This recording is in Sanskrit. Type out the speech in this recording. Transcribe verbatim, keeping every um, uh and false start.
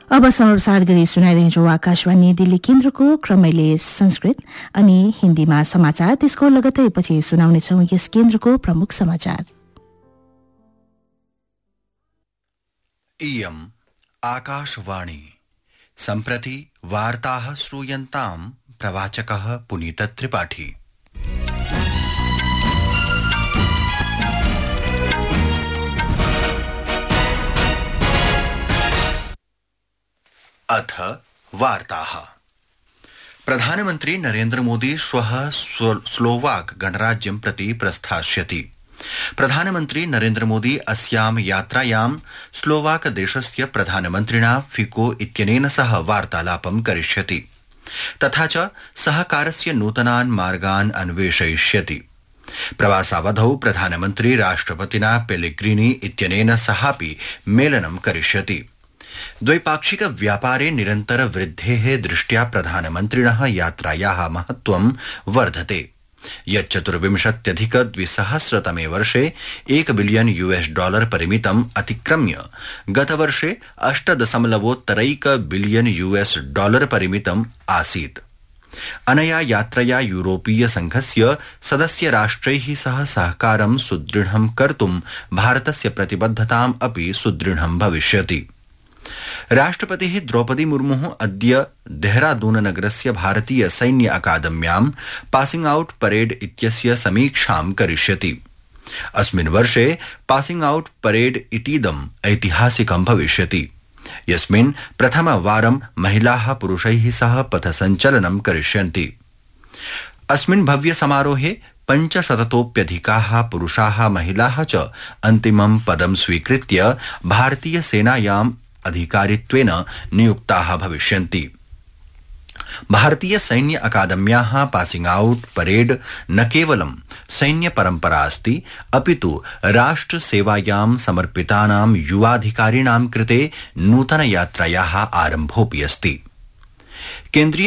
अब समाचार गरी सुनाइरहेको आकाशवाणी दिल्ली केन्द्रको क्रमैले संस्कृत अनि हिन्दीमा समाचार त्यसको लगत्तै पछि सुनाउनेछौं यस केन्द्रको प्रमुख समाचार। इयम् आकाशवाणी सम्प्रति वार्ताः श्रूयन्ताम् प्रवाचकः पुनीत त्रिपाठी। अथ वार्ताः। प्रधानमन्त्री नरेन्द्र मोदी श्वः स्लोवाक गणराज्यं प्रति प्रस्थास्यति। प्रधानमन्त्री नरेन्द्र मोदी अस्यां यात्रायां स्लोवाक देशस्य प्रधानमन्त्रिणा फिको इत्यनेन सह वार्तालापं करिष्यति तथा च सहकारस्य नूतनान् मार्गान् अन्वेषयिष्यति। प्रवासावधौ प्रधानमन्त्री राष्ट्रपतिना पेलेग्रिनी इत्यनेन सहापि मेलनं करिष्यति। द्वैपाक्षिक व्यापारे निरन्तर वृद्धेः दृष्ट्या प्रधानमन्त्रिणः यात्रायाः महत्त्वं वर्धते। यच्चतुर्विंशत्यधिक द्विसहस्रतमे वर्षे एक बिलियन यूएस डॉलर परिमितम् अतिक्रम्य गतवर्षे अष्ट दशमलवोत्तरैक बिलियन यूएस डॉलर परिमितम् आसीत्। अनया यात्रया यूरोपीय संघस्य सदस्य राष्ट्रैः सह सहकारं सुदृढं कर्तुं भारतस्य प्रतिबद्धताम् अपि सुदृढं भविष्यति। राष्ट्रपतिः द्रौपदी मुर्मुः अद्य देहरादून नगरस्य भारतीय सैन्य अकादम्यां पासिंग आउट परेड इत्यस्य समीक्षां करिष्यति। अस्मिन् वर्षे पासिंग आउट परेड इतीदम् ऐतिहासिकं भविष्यति, यस्मिन् प्रथमवारं महिलाः पुरुषैः सह पथसञ्चलनं करिष्यन्ति। अस्मिन् भव्य समारोहे पञ्चशततोप्यधिकाः पुरुषाः महिलाः च अन्तिमं पदं स्वीकृत्य भारतीय सेनायाम् अधिकारित्वेन नियुक्ताः भविष्यन्ति। भारतीय सैन्य अकादम्याः पासिंग आउट परेड न केवलं सैन्य परम्परा अस्ति, अपितु राष्ट्र सेवायां समर्पितानां युवाधिकारिणां कृते नूतन यात्रायाः आरम्भोऽपि अस्ति। केन्द्रीय